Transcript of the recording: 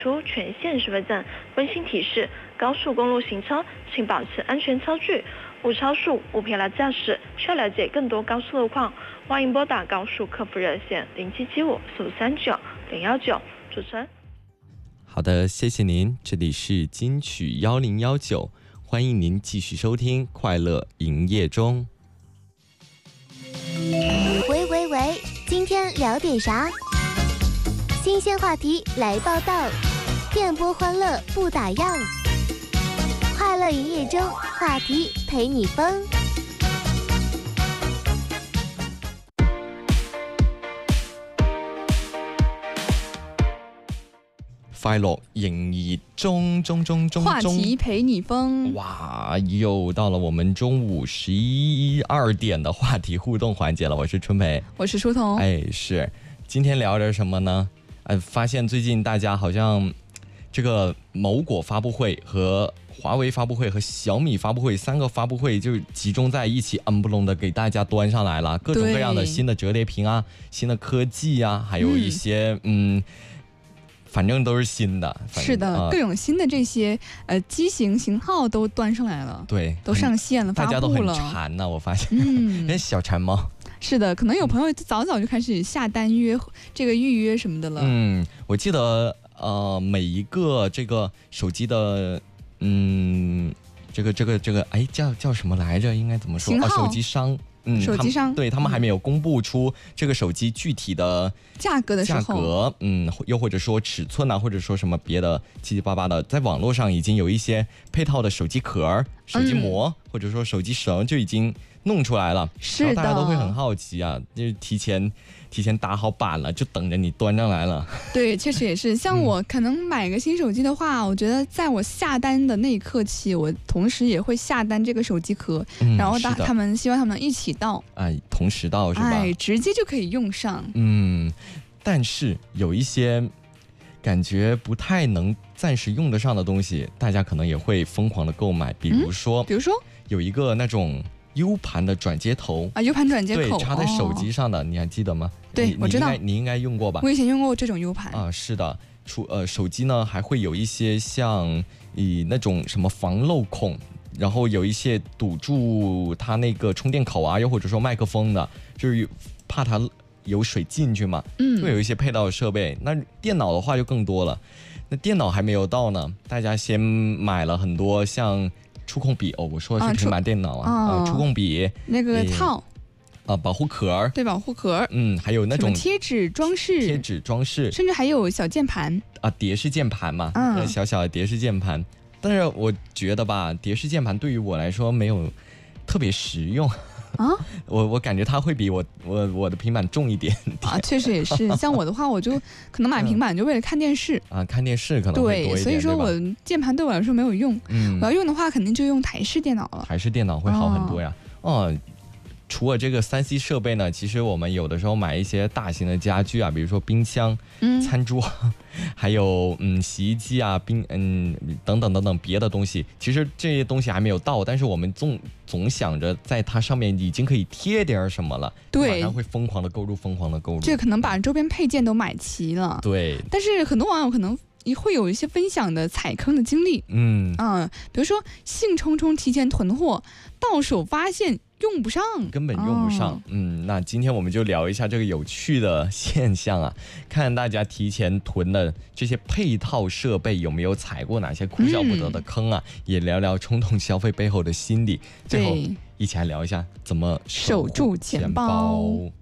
出全线收费站，温馨提示：高速公路行车请保持安全车距，勿超速、勿疲劳驾驶。需要了解更多高速路况，欢迎拨打高速客服热线07754539-019。主持人， 好的，谢谢您，这里是金曲1019，欢迎您继续收听快乐营业中。 喂，今天聊点啥？新鲜话题来报道，电波欢乐不打烊，快乐营业中，话题陪你疯。 快乐营业中， 话题陪你疯。 哇，又到了我们中午12点的话题互动环节了。我是春培， 我是舒彤。 是，今天聊点什么呢？发现最近大家好像这个某果发布会和华为发布会和小米发布会3个发布会就集中在一起，不隆的给大家端上来了各种各样的新的折叠屏啊，新的科技啊，还有一些反正都是新的。 是的，各种新的这些机型号都端上来了， 对， 都上线了， 大家都很馋呢，我发现，跟小馋猫。 是的，可能有朋友早就开始下单预约什么的了。 我记得每一个这个手机的这个叫什么来着？应该怎么说？手机商。 手机商对他们还没有公布出这个手机具体的价格的时候， 又或者说尺寸啊，或者说什么别的七七八八的，在网络上已经有一些配套的手机壳、手机膜，或者说手机绳就已经弄出来了。 是的， 大家都会很好奇啊，就是提前打好板了，就等着你端上来了。 对，确实也是。像我可能买个新手机的话，我觉得在我下单的那一刻起，我同时也会下单这个手机壳，然后希望他们一起到， 同时到是吧？ 直接就可以用上。 但是有一些感觉不太能暂时用得上的东西，大家可能也会疯狂的购买，比如说有一个那种U 盘的转接头 ，U 盘转接口， 对，插在手机上的，你还记得吗？ 对，我知道， 你应该用过吧？ 我以前用过这种 U 盘是的。手机呢还会有一些像那种什么防漏孔，然后有一些堵住它那个充电口啊，又或者说麦克风的，就是怕它有水进去嘛，会有一些配套的设备。那电脑的话就更多了，那电脑还没有到呢，大家先买了很多像触控笔我说的是平板电脑触控笔那个套保护壳， 对，保护壳， 还有那种贴纸装饰，甚至还有小键盘蝶式键盘嘛，小小的蝶式键盘。但是我觉得吧，蝶式键盘对于我来说没有特别实用我感觉它会比我的平板重一点确实也是。像我的话，我就可能买平板就为了看电视看电视可能会多一点， 对，所以说我键盘对我来说没有用，我要用的话肯定就用台式电脑了。 台式电脑会好很多呀。除了这个3C 设备呢，其实我们有的时候买一些大型的家具啊，比如说冰箱、餐桌，还有洗衣机啊、等等别的东西，其实这些东西还没有到，但是我们总想着在它上面已经可以贴点什么了， 对， 马上会疯狂的购入。 这可能把周边配件都买齐了， 对。 但是很多网友可能会有一些分享的踩坑的经历，比如说兴冲冲提前囤货，到手发现用不上， 根本用不上。那今天我们就聊一下这个有趣的现象啊，看大家提前囤的这些配套设备有没有踩过哪些哭笑不得的坑啊，也聊聊冲动消费背后的心理，最后一起来聊一下怎么守住钱包。